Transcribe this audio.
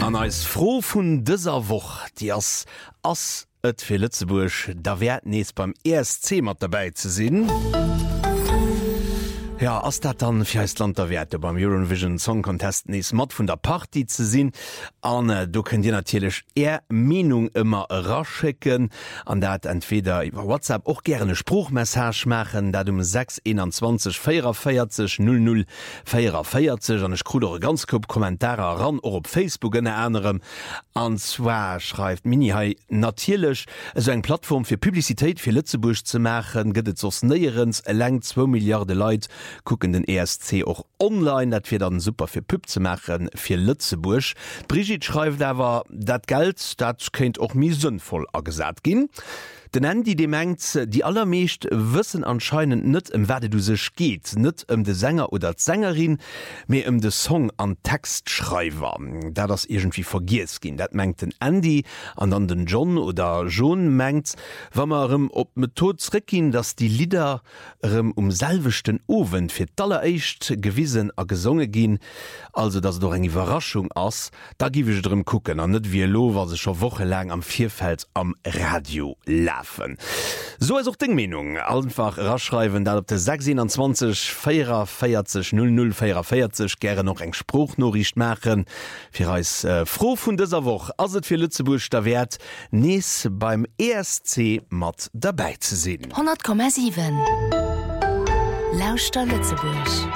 An als froh vun dëser woch Di ass et fir Lützeburg da werd nees beim ESC mat dabei ze sinn. Ja, ass dat dann fir Land der Werte beim Eurovision Song Contest nees mat vun der Party ze sinn. An du könnt Dir natilech Menung immer raschecken, an dat entweder iwwer WhatsApp och gerne Spruchmessage machen, dat 621 44 00 44 an kruder ganz kopp Kommentare ran or op Facebook en anderem. Anzwa schreibt Minihai natilech eso eng Plattform fir Publizitéit fir Lützeburg ze machen, gëtt zos neierens leng 2 Milliarden Leiit gucken den ESC auch online, dat wir dann super für Püpp zu machen für Lützeburg. Brigitte schreibt aber, dat Geld, dat könnt auch mir sinnvoll angesagt gehen. Den Andy die mengt, die allermeest wissen anscheinend nicht, werde du sich geht, nicht de Sänger oder Sängerin, mehr de Song an Textschreiber. Da das irgendwie vergisst gehen. Dat mengt den Andy, an dann den John oder John mengt, wenn man op Methode zurückgehen, dass die Lieder selbechten Oven für allererst gewissen a gesungen gehen, also dass doch eine Überraschung ist, da gebe ich drum gucken, an nicht wie lo, was ich schon wochenlang am Vierfeld am Radio laufen. So ist auch die Meinung. Einfach rausschreiben, da op der 26 44 00 44 gerne noch eng Spruchnachricht machen. Für uns froh von dieser Woche, also für Lützeburg der Wert, nächst beim ESC mit dabei zu sehen. 100,7 Lauschter Lützeburg.